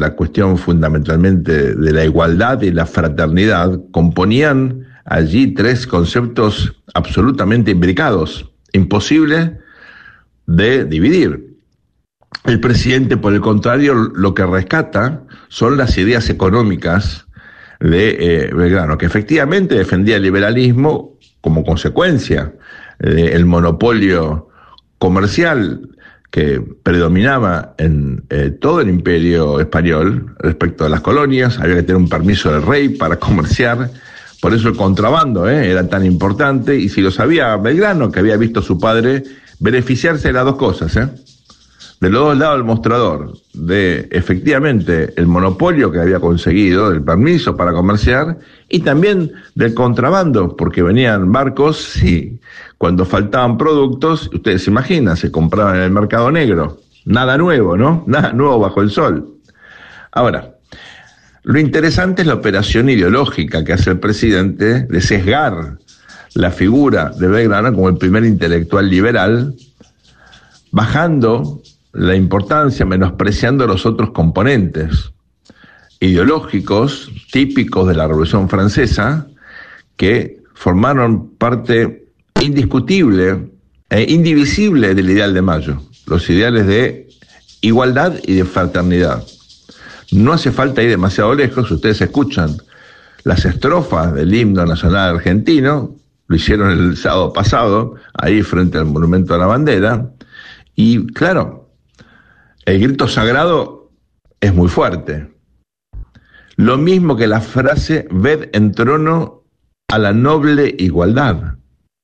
la cuestión fundamentalmente de la igualdad y la fraternidad, componían allí tres conceptos absolutamente imbricados, imposible de dividir. El presidente, por el contrario, lo que rescata son las ideas económicas de Belgrano, que efectivamente defendía el liberalismo como consecuencia del monopolio comercial que predominaba en todo el imperio español respecto a las colonias. Había que tener un permiso del rey para comerciar, por eso el contrabando era tan importante, y si lo sabía Belgrano, que había visto a su padre beneficiarse de las dos cosas, de los dos lados del mostrador, de efectivamente el monopolio que había conseguido, del permiso para comerciar, y también del contrabando, porque venían barcos y cuando faltaban productos, ustedes se imaginan, se compraban en el mercado negro. Nada nuevo, ¿no? Nada nuevo bajo el sol. Ahora, lo interesante es la operación ideológica que hace el presidente de sesgar la figura de Belgrano como el primer intelectual liberal, bajando la importancia, menospreciando los otros componentes ideológicos típicos de la Revolución Francesa, que formaron parte indiscutible e indivisible del ideal de Mayo, los ideales de igualdad y de fraternidad. No hace falta ir demasiado lejos, ustedes escuchan las estrofas del himno nacional argentino, lo hicieron el sábado pasado, ahí frente al Monumento a la Bandera, y claro, el grito sagrado es muy fuerte. Lo mismo que la frase «ved en trono a la noble igualdad».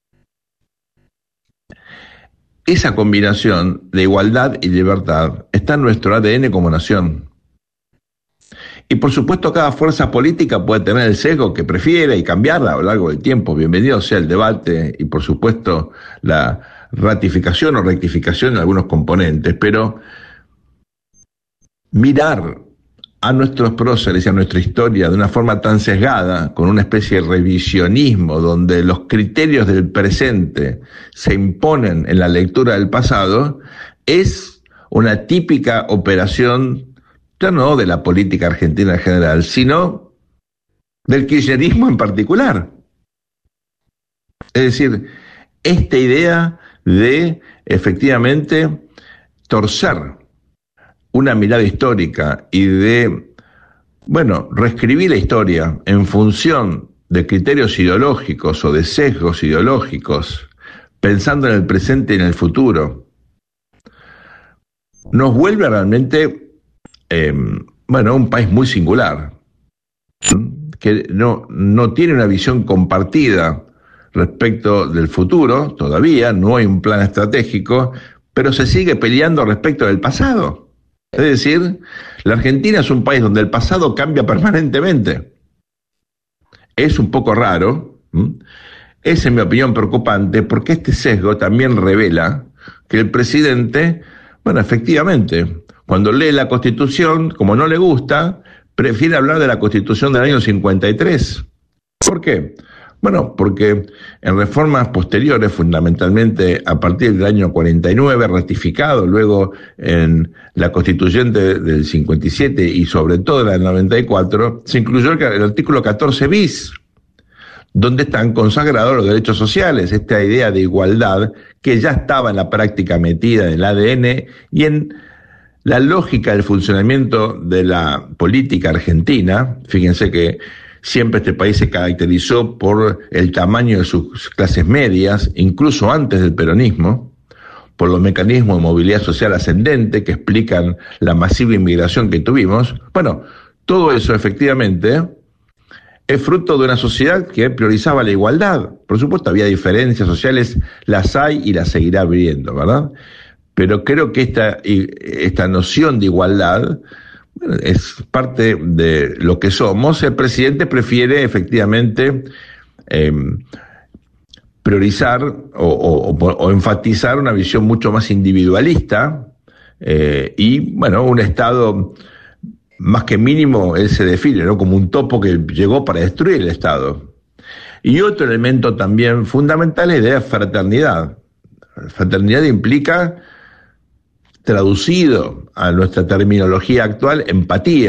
Esa combinación de igualdad y libertad está en nuestro ADN como nación. Y por supuesto cada fuerza política puede tener el sesgo que prefiera y cambiarla a lo largo del tiempo. Bienvenido sea el debate y por supuesto la ratificación o rectificación de algunos componentes, pero mirar a nuestros próceres y a nuestra historia de una forma tan sesgada, con una especie de revisionismo donde los criterios del presente se imponen en la lectura del pasado, es una típica operación ya no de la política argentina en general, sino del kirchnerismo en particular. Es decir, esta idea de efectivamente torcer una mirada histórica y de, reescribir la historia en función de criterios ideológicos o de sesgos ideológicos, pensando en el presente y en el futuro, nos vuelve realmente un país muy singular, que no tiene una visión compartida respecto del futuro, todavía no hay un plan estratégico, pero se sigue peleando respecto del pasado. Es decir, la Argentina es un país donde el pasado cambia permanentemente. Es un poco raro, es en mi opinión preocupante, porque este sesgo también revela que el presidente, efectivamente, cuando lee la Constitución, como no le gusta, prefiere hablar de la Constitución del año 53. ¿Por qué? Porque en reformas posteriores, fundamentalmente a partir del año 49, ratificado luego en la Constituyente del 57 y sobre todo en la del 94, se incluyó el artículo 14 bis, donde están consagrados los derechos sociales, esta idea de igualdad que ya estaba en la práctica metida en el ADN y en la lógica del funcionamiento de la política argentina. Fíjense que siempre este país se caracterizó por el tamaño de sus clases medias, incluso antes del peronismo, por los mecanismos de movilidad social ascendente que explican la masiva inmigración que tuvimos. Todo eso efectivamente es fruto de una sociedad que priorizaba la igualdad. Por supuesto había diferencias sociales, las hay y las seguirá habiendo, ¿verdad? Pero creo que esta noción de igualdad es parte de lo que somos. El presidente prefiere efectivamente priorizar o enfatizar una visión mucho más individualista y un Estado más que mínimo él se define, ¿no?, como un topo que llegó para destruir el Estado. Y otro elemento también fundamental es la idea de fraternidad. Fraternidad implica, traducido a nuestra terminología actual, empatía.